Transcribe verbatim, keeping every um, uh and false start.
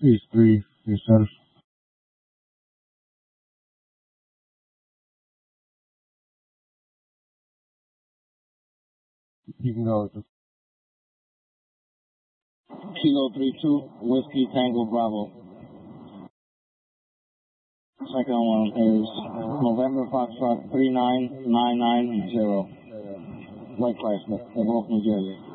Please brief yourself. You can go. Kilo three two, Whiskey Tango Bravo. Second one is November Foxtrot three nine nine nine zero. White Chrysler, they're both New Jersey.